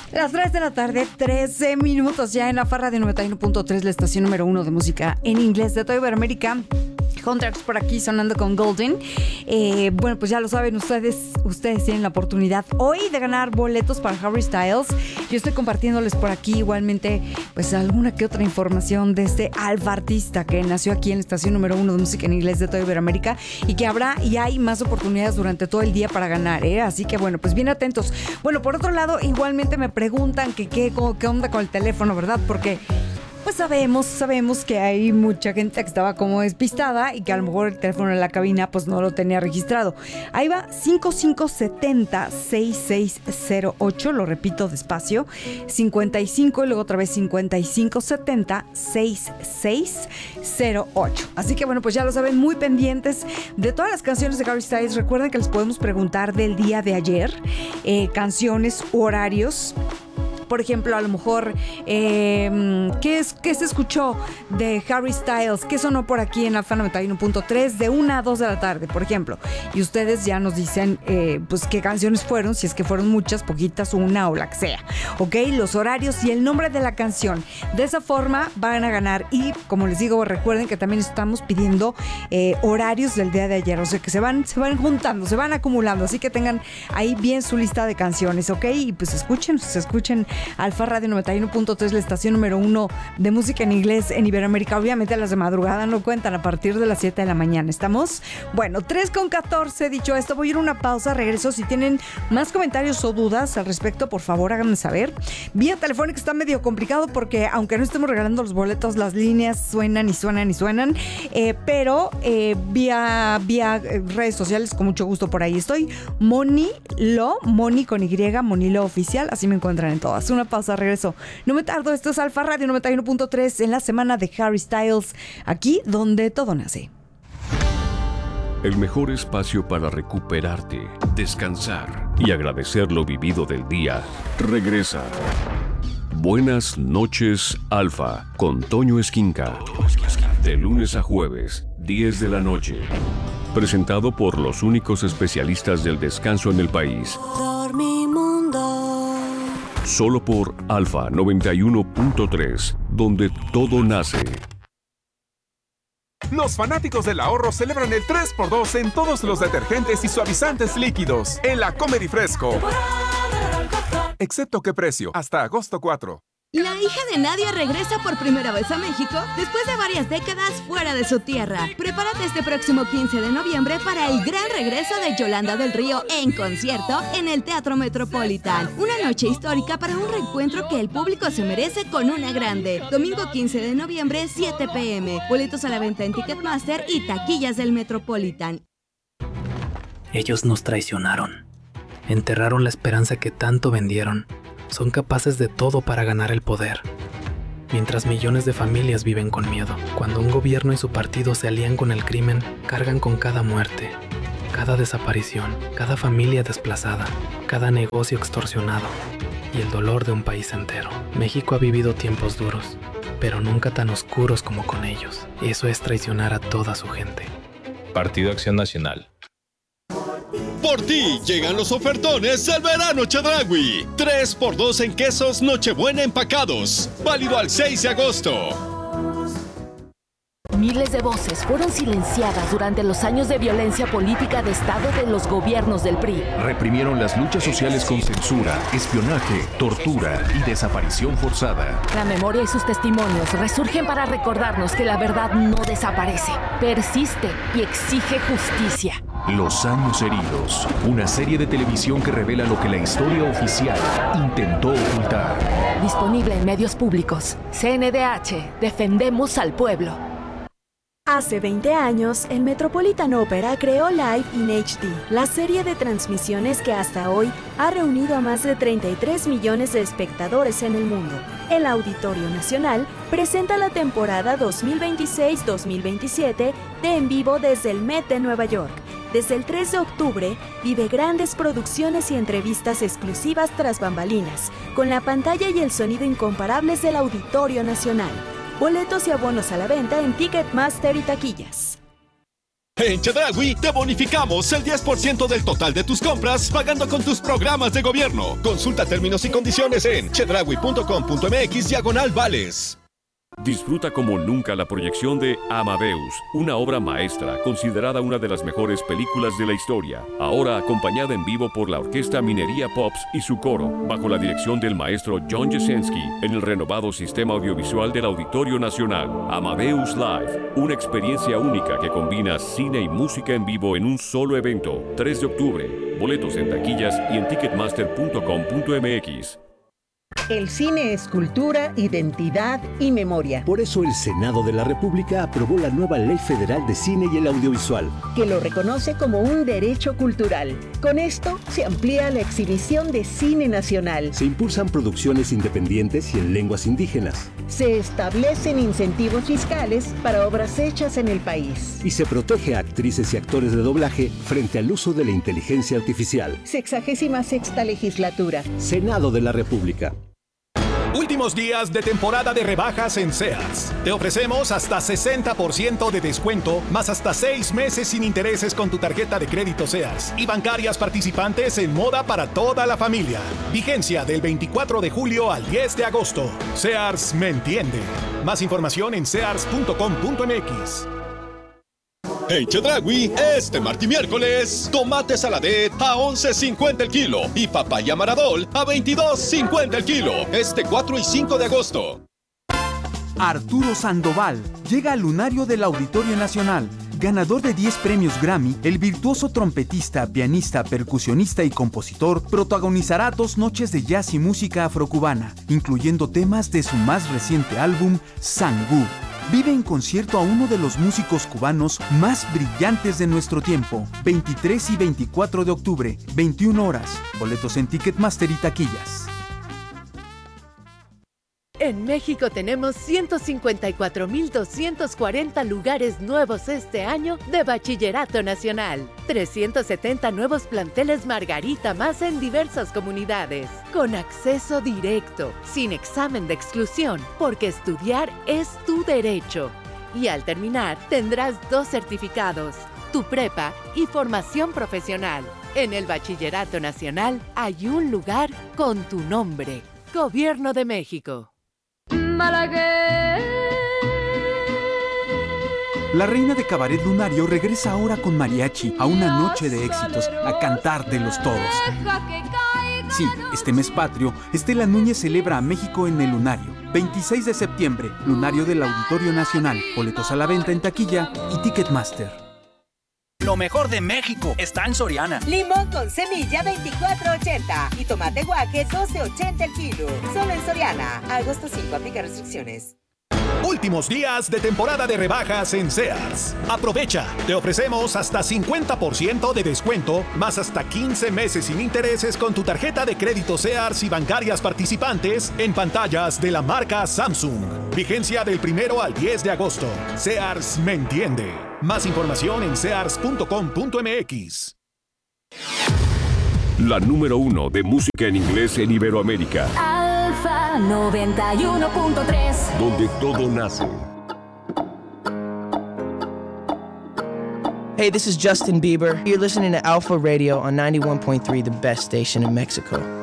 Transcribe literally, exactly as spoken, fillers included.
Las tres de la tarde, trece minutos ya en la Farra de noventa y uno punto tres, la estación número uno de música en inglés de toda Iberoamérica. Contracts por aquí sonando con Golden. Eh, bueno, pues ya lo saben ustedes, ustedes tienen la oportunidad hoy de ganar boletos para Harry Styles. Yo estoy compartiéndoles por aquí igualmente pues alguna que otra información de este alfa artista que nació aquí en la estación número uno de música en inglés de toda Iberoamérica y que habrá y hay más oportunidades durante todo el día para ganar, ¿eh? Así que bueno, pues bien atentos. Bueno, por otro lado, igualmente me preguntan que qué, qué onda con el teléfono, ¿verdad? Porque pues sabemos, sabemos que hay mucha gente que estaba como despistada y que a lo mejor el teléfono en la cabina pues no lo tenía registrado. Ahí va cinco cinco siete cero seis seis cero ocho, lo repito despacio, cincuenta y cinco y luego otra vez cincuenta y cinco setenta seis seis cero ocho. Así que bueno, pues ya lo saben, muy pendientes de todas las canciones de Harry Styles. Recuerden que les podemos preguntar del día de ayer, eh, canciones, horarios. Por ejemplo, a lo mejor, eh, ¿qué, es, ¿qué se escuchó de Harry Styles? ¿Qué sonó por aquí en Alfa noventa y uno punto tres de una a dos de la tarde, por ejemplo? Y ustedes ya nos dicen, eh, pues, qué canciones fueron, si es que fueron muchas, poquitas, una o la que sea, ¿ok? Los horarios y el nombre de la canción. De esa forma van a ganar. Y, como les digo, recuerden que también estamos pidiendo eh, horarios del día de ayer. O sea, que se van, se van juntando, se van acumulando. Así que tengan ahí bien su lista de canciones, ¿ok? Y pues escuchen, se escuchen Alfa Radio noventa y uno punto tres, la estación número uno de música en inglés en Iberoamérica. Obviamente las de madrugada no cuentan a partir de las siete de la mañana. ¿Estamos? Bueno, tres con catorce. Dicho esto, voy a ir a una pausa, regreso. Si tienen más comentarios o dudas al respecto, por favor háganme saber. Vía telefónica está medio complicado porque aunque no estemos regalando los boletos, las líneas suenan y suenan y suenan, eh, pero eh, vía, vía redes sociales, con mucho gusto por ahí estoy. Moni Lo, Moni con Y, Moni Lo Oficial, así me encuentran en todas. Una pausa, regreso. No me tardo, esto es Alfa Radio noventa y uno punto tres en la semana de Harry Styles, aquí donde todo nace. El mejor espacio para recuperarte, descansar y agradecer lo vivido del día regresa. Buenas noches, Alfa, con Toño Esquinca. De lunes a jueves, diez de la noche. Presentado por los únicos especialistas del descanso en el país. Solo por Alfa noventa y uno punto tres, donde todo nace. Los fanáticos del ahorro celebran el tres por dos en todos los detergentes y suavizantes líquidos en la Comer y Fresco. Excepto qué precio, hasta agosto cuatro. La hija de Nadia regresa por primera vez a México después de varias décadas fuera de su tierra. Prepárate este próximo quince de noviembre para el gran regreso de Yolanda del Río en concierto en el Teatro Metropolitan. Una noche histórica para un reencuentro que el público se merece con una grande. Domingo quince de noviembre, siete pe eme. Boletos a la venta en Ticketmaster y taquillas del Metropolitan. Ellos nos traicionaron. Enterraron la esperanza que tanto vendieron. Son capaces de todo para ganar el poder. Mientras millones de familias viven con miedo. Cuando un gobierno y su partido se alían con el crimen, cargan con cada muerte, cada desaparición, cada familia desplazada, cada negocio extorsionado y el dolor de un país entero. México ha vivido tiempos duros, pero nunca tan oscuros como con ellos. Eso es traicionar a toda su gente. Partido Acción Nacional. Por ti llegan los ofertones del verano Chedraui. tres por dos en quesos Nochebuena empacados. Válido al seis de agosto. Miles de voces fueron silenciadas durante los años de violencia política de Estado de los gobiernos del P R I. Reprimieron las luchas sociales con censura, espionaje, tortura y desaparición forzada. La memoria y sus testimonios resurgen para recordarnos que la verdad no desaparece, persiste y exige justicia. Los años heridos, una serie de televisión que revela lo que la historia oficial intentó ocultar. Disponible en medios públicos. C N D H, defendemos al pueblo. Hace veinte años, el Metropolitan Opera creó Live in H D, la serie de transmisiones que hasta hoy ha reunido a más de treinta y tres millones de espectadores en el mundo. El Auditorio Nacional presenta la temporada dos mil veintiséis dos mil veintisiete de En Vivo desde el Met de Nueva York. Desde el tres de octubre, vive grandes producciones y entrevistas exclusivas tras bambalinas, con la pantalla y el sonido incomparables del Auditorio Nacional. Boletos y abonos a la venta en Ticketmaster y taquillas. En Chedraui te bonificamos el diez por ciento del total de tus compras pagando con tus programas de gobierno. Consulta términos y condiciones en chedraui punto com punto m x diagonal vales. Disfruta como nunca la proyección de Amadeus, una obra maestra considerada una de las mejores películas de la historia, ahora acompañada en vivo por la Orquesta Minería Pops y su coro, bajo la dirección del maestro John Jasenski, en el renovado sistema audiovisual del Auditorio Nacional. Amadeus Live, una experiencia única que combina cine y música en vivo en un solo evento. tres de octubre, boletos en taquillas y en ticketmaster punto com punto m x. El cine es cultura, identidad y memoria. Por eso el Senado de la República aprobó la nueva Ley Federal de Cine y el Audiovisual, que lo reconoce como un derecho cultural. Con esto se amplía la exhibición de cine nacional. Se impulsan producciones independientes y en lenguas indígenas. Se establecen incentivos fiscales para obras hechas en el país. Y se protege a actrices y actores de doblaje frente al uso de la inteligencia artificial. Sexagésima sexta legislatura. Senado de la República. Últimos días de temporada de rebajas en Sears. Te ofrecemos hasta sesenta por ciento de descuento, más hasta seis meses sin intereses con tu tarjeta de crédito Sears y bancarias participantes en moda para toda la familia. Vigencia del veinticuatro de julio al diez de agosto. Sears me entiende. Más información en sears punto com punto m x. En Chedraui, este martes y miércoles, tomate saladet a once cincuenta el kilo y papaya maradol a veintidós cincuenta el kilo. Este cuatro y cinco de agosto. Arturo Sandoval llega al lunario del Auditorio Nacional. Ganador de diez premios Grammy, el virtuoso trompetista, pianista, percusionista y compositor protagonizará dos noches de jazz y música afrocubana, incluyendo temas de su más reciente álbum, Sangú. Vive en concierto a uno de los músicos cubanos más brillantes de nuestro tiempo. veintitrés y veinticuatro de octubre, veintiuna horas. Boletos en Ticketmaster y taquillas. En México tenemos ciento cincuenta y cuatro mil doscientos cuarenta lugares nuevos este año de Bachillerato Nacional. trescientos setenta nuevos planteles Margarita más en diversas comunidades. Con acceso directo, sin examen de exclusión, porque estudiar es tu derecho. Y al terminar, tendrás dos certificados, tu prepa y formación profesional. En el Bachillerato Nacional hay un lugar con tu nombre. Gobierno de México. La reina de cabaret lunario regresa ahora con mariachi a una noche de éxitos, a cantar de los todos. Sí, este mes patrio, Estela Núñez celebra a México en el lunario. veintiséis de septiembre, lunario del Auditorio Nacional. Boletos a la venta en taquilla y Ticketmaster. Lo mejor de México está en Soriana. Limón con semilla veinticuatro ochenta y tomate guaje doce ochenta el kilo. Solo en Soriana. Agosto cinco, aplica restricciones. Últimos días de temporada de rebajas en Sears. Aprovecha, te ofrecemos hasta cincuenta por ciento de descuento, más hasta quince meses sin intereses con tu tarjeta de crédito Sears y bancarias participantes en pantallas de la marca Samsung. Vigencia del primero al diez de agosto. Sears me entiende. Más información en sears punto com punto m x. La número uno de música en inglés en Iberoamérica. Alfa noventa y uno punto tres. Donde todo nace. Hey, this is Justin Bieber. You're listening to Alpha Radio on ninety-one point three, the best station in Mexico.